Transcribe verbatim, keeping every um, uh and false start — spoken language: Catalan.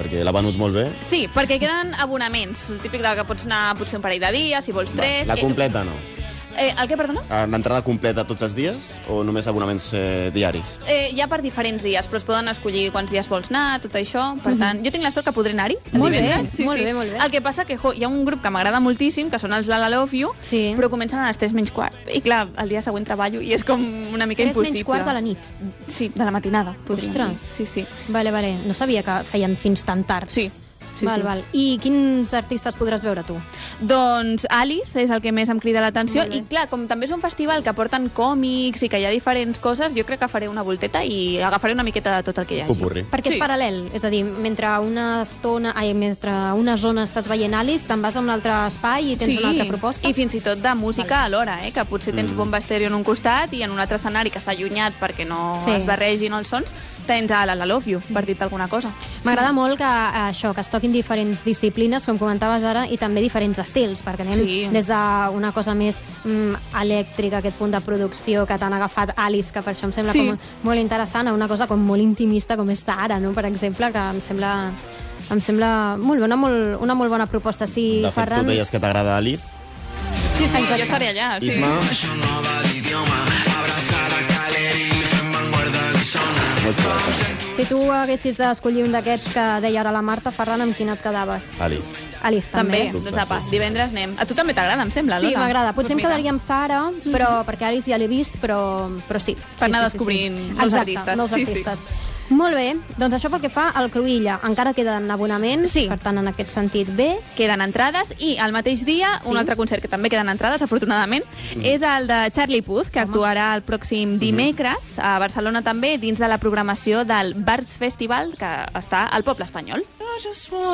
perquè l'ha venut molt bé. Sí, perquè queden abonaments. El típic de que pots anar potser un parell de dies, si vols tres... Va, la completa no. Eh, el què, perdona? L'entrada completa tots els dies o només abonaments eh, diaris? Eh, hi ha per diferents dies, però es poden escollir quants dies vols anar, tot això. Per tant, Mhm. jo tinc la sort que podré anar-hi. Molt bé, divendres. Sí, molt sí. bé, molt bé. El que passa que jo, hi ha un grup que m'agrada moltíssim, que són els Lala Love You, Sí. però comencen a les tres menys quart. I clar, el dia següent treballo i és com una mica tres impossible. menys quart de la nit. Sí, de la matinada. podríem dir. Ostres. Sí, sí. Vale, vale. No sabia que feien fins tan tard. Sí. Sí, val, sí. val. I quins artistes podràs veure tu? Doncs Alice és el que més em crida l'atenció. Molt bé. I clar, com també és un festival que porten còmics i que hi ha diferents coses, jo crec que faré una volteta i agafaré una miqueta de tot el que hi hagi. Popurri. Perquè Sí. és paral·lel, és a dir, mentre una estona, ai, mentre una zona estàs veient Alice, te'n vas a un altre espai i tens una altra proposta. I fins i tot de música alhora, eh? Que potser tens Mm. bomba estèreo en un costat i en un altre escenari que està allunyat perquè no Sí. es barregin els sons, tens a la La Love You, per dir-te alguna cosa. M'agrada molt que eh, això, que es toquin diferents disciplines, com comentaves ara, i també diferents estils, perquè anem Sí. des d'una cosa més mm, elèctrica, aquest punt de producció que t'han agafat Alice, que per això em sembla Sí. com molt interessant, a una cosa com molt intimista com està ara, no? Per exemple, que em sembla, em sembla molt bé, una, molt, una molt bona proposta. Sí, De fet, Ferran... tu deies que t'agrada Alice. Sí, sí, jo estaré allà. Sí. Isma, molt xulet. Si tu haguessis d'escollir un d'aquests que deia ara la Marta, Ferran, amb quin et quedaves? Alice. Alice, També, també. doncs apa, Sí, sí, sí. divendres anem. A tu també t'agrada, em sembla, Sí, Lola? m'agrada. Potser Doncs em mira. quedaria amb Zara, però, perquè Alice ja l'he vist, però, però sí. Per sí, anar sí, sí, descobrint sí. nous Exacte, artistes. nous Sí, sí. artistes. Molt bé, doncs això pel que fa al Cruïlla. Encara queden abonaments, Sí. per tant, en aquest sentit, bé. Queden entrades i al mateix dia Sí. un altre concert que també queden entrades, afortunadament, és el de Charlie Puth, que Home. actuarà el pròxim dimecres a Barcelona també, dins de la programació del Bards Festival, que està al Poble Espanyol.